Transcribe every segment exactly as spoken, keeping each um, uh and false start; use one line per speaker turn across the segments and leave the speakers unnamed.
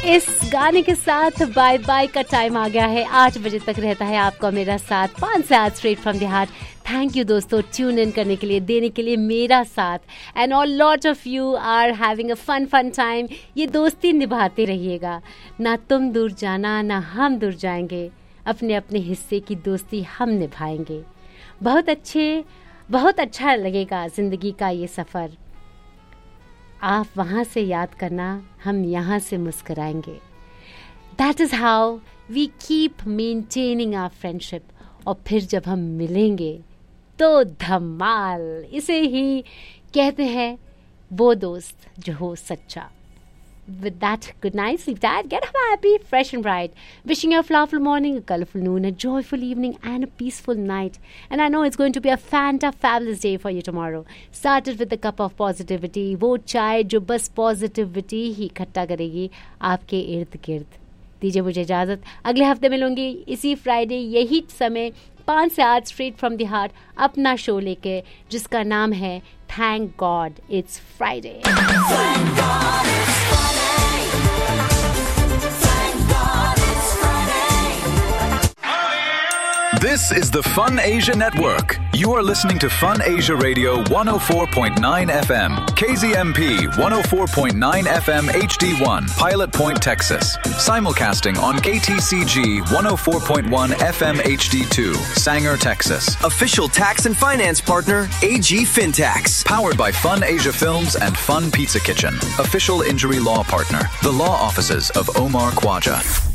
इस गाने के साथ बाय बाय का टाइम आ गया है। आठ बजे तक रहता है आपका मेरा साथ, पाँच से आठ straight from the heart. Thank you दोस्तों, ट्यून इन करने के लिए, देने के लिए मेरा साथ। And all lot of you are having a fun fun time. ये दोस्ती निभाते रहिएगा, ना तुम दूर जाना ना हम दूर जाएंगे, अपने अपने हिस्से की दोस्ती हम निभाएंगे। बहुत अच्छे, बहुत अच्छा लगेगा ज़िंदगी का ये सफ़र। आप वहाँ से याद करना, हम यहाँ से मुस्कराएंगे। That is how we keep maintaining our friendship. और फिर जब हम मिलेंगे तो धमाल। इसे ही कहते हैं वो दोस्त जो हो सच्चा। With that, good night, sleep tight, get up happy, fresh and bright. Wishing you a flowerful morning, a colorful noon, a joyful evening, and a peaceful night. And I know it's going to be a fanta-fabulous day for you tomorrow. Started with a cup of positivity. वो चाय जो बस positivity ही इकट्ठा करेगी आपके इर्द गिर्द। दीजिए मुझे इजाज़त, अगले हफ्ते मिलूंगी इसी फ्राइडे यही समय पाँच से आठ स्ट्रेट फ्रॉम द हार्ट, अपना शो लेके जिसका नाम है thank God it's Friday.
This is the Fun Asia Network. You are listening to Fun Asia Radio one oh four point nine F M, K Z M P one oh four point nine F M H D one, Pilot Point, Texas. Simulcasting on K T C G one oh four point one F M H D two, Sanger, Texas.
Official tax and finance partner, A G Fintax.
Powered by Fun Asia Films and Fun Pizza Kitchen. Official injury law partner, the law offices of Omar Khwaja.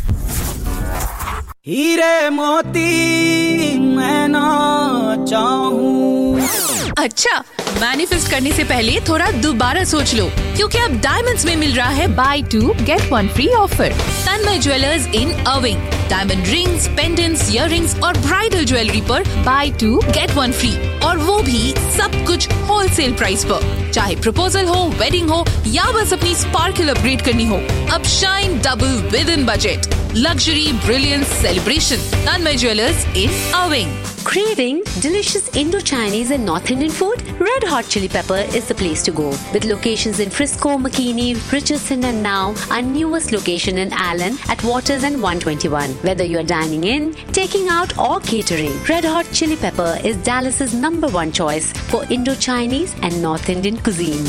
हीरे मोती मैं ना चाहूं।
अच्छा, manifest करने से पहले थोड़ा दोबारा सोच लो, क्योंकि अब डायमंड्स में मिल रहा है by to get one free offer. Tanmay jewellers in अविंग, diamond rings, pendants, earrings और ब्राइडल ज्वेलरी पर by to get one free, और वो भी सब कुछ होलसेल प्राइस पर। चाहे प्रपोजल हो, वेडिंग हो या बस अपनी स्पार्कल अपग्रेड करनी हो, अब shine double with in budget. Luxury, brilliance, celebration. Tanmay Jewelers in Irving.
Craving delicious Indo-Chinese and North Indian food? Red Hot Chili Pepper is the place to go. With locations in Frisco, McKinney, Richardson and now our newest location in Allen at Waters and one twenty-one. Whether you're dining in, taking out or catering, Red Hot Chili Pepper is Dallas's number one choice for Indo-Chinese and North Indian cuisine.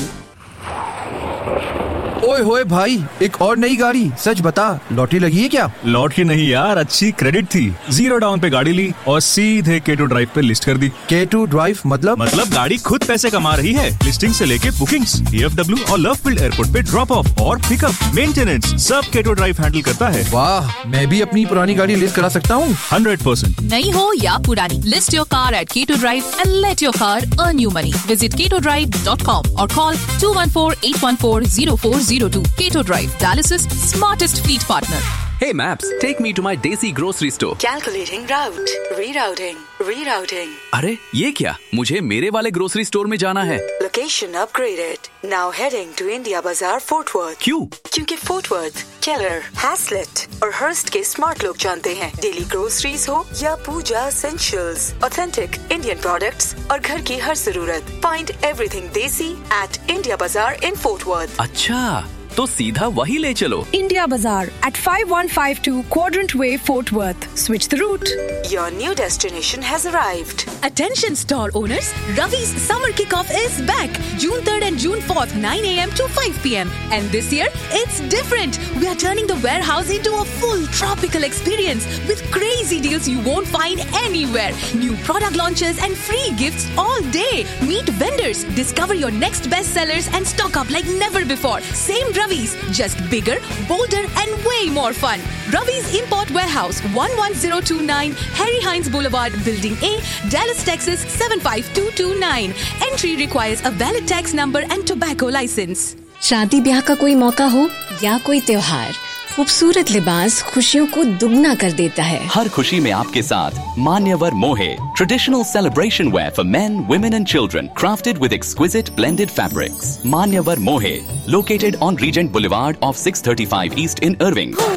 ओए होए भाई, एक और नई गाड़ी। सच बता, lottery लगी है क्या?
लॉटरी नहीं यार, अच्छी क्रेडिट थी। जीरो डाउन पे गाड़ी ली और सीधे के टू ड्राइव पे लिस्ट कर दी।
के टू ड्राइव मतलब?
मतलब गाड़ी खुद पैसे कमा रही है। लिस्टिंग से लेके बुकिंग्स, डी एफ डब्ल्यू और लवफील्ड एयरपोर्ट पे ड्रॉप ऑफ और पिकअप, मेंटेनेंस, सब के टू ड्राइव हैंडल करता है।
वाह, मैं भी अपनी पुरानी गाड़ी लिस्ट करा सकता हूँ।
Hundred percent.
नई हो या पुरानी, लिस्ट योर कार एट के to drive and let your car earn you money. Visit के टू ड्राइव डॉट कॉम और call to one four eight one four zero four zero to. के to Drive, Dallas's smartest fleet partner.
Hey Maps, take me to my Desi grocery store.
Calculating route. Rerouting. Rerouting.
अरे ये क्या? मुझे मेरे वाले grocery store में जाना है।
Location upgraded. Now heading to India Bazaar, Fort Worth.
क्यों?
क्योंकि Fort Worth, Keller, Haslett और Hearst के स्मार्ट लोग जानते हैं। डेली ग्रोसरीज हो या पूजा essentials, authentic Indian products और घर की हर जरूरत। Find everything Desi at India Bazaar in Fort Worth.
अच्छा, तो सीधा वही ले चलो।
India Bazaar at five one five two Quadrant Way, Fort Worth. Switch the route.
Your new destination has arrived.
Attention store owners, Ravi's summer kickoff is back. June third and June fourth, nine a m to five p m And this year, it's different. We are turning the warehouse into a full tropical experience with crazy deals you won't find anywhere. New product launches and free gifts all day. Meet vendors, discover your next best sellers and stock up like never before. Same Ravi's, just bigger, bolder and way more fun. Ravi's Import Warehouse, one one zero two nine Harry Hines Boulevard, Building A, Dallas, Texas seven five two two nine. Entry requires a valid tax number and tobacco license.
शादी ब्याह का कोई मौका हो या कोई त्योहार, खूबसूरत लिबास खुशियों को दुगना कर देता है।
हर खुशी में आपके साथ मान्यवर मोहे, traditional celebration where for men, women and children, crafted with exquisite blended fabrics. मान्यवर मोहे, located on Regent Boulevard off six thirty-five East in Irving.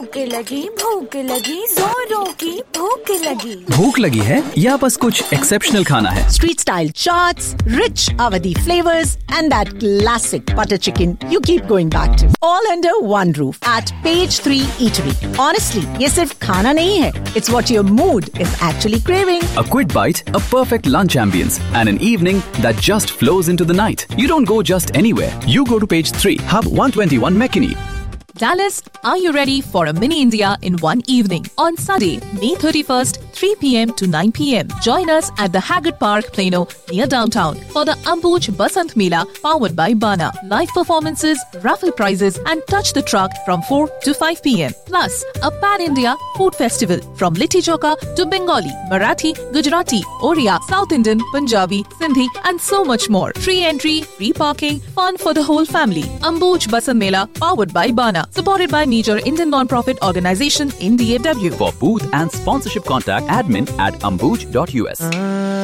भूख लगी भूख लगी जोरों की भूख लगी।
भूख लगी है या बस कुछ एक्सेप्शनल खाना है?
Street style chaats, rich Awadhi flavors and that classic butter chicken you keep going back to. All under one roof at Page three Eatery. Honestly, ये सिर्फ खाना नहीं है. It's what your mood is actually craving.
A quick bite, a perfect lunch ambience, and an evening that just flows into the night. You don't go just anywhere. You go to Page three, Hub one twenty-one McKinney.
Dallas, are you ready for a mini India in one evening? On Sunday, May thirty-first, three p.m. to nine p.m. Join us at the Haggard Park, Plano, near downtown for the Ambuj Basant Mela powered by Bana. Live performances, raffle prizes and touch the truck from four to five p.m. Plus, a pan-India food festival from Litti Chokha to Bengali, Marathi, Gujarati, Oriya, South Indian, Punjabi, Sindhi and so much more. Free entry, free parking, fun for the whole family. Ambuj Basant Mela powered by Bana. Supported by major Indian non-profit organization in D A W.
For booth and sponsorship contact admin at ambuj dot U S.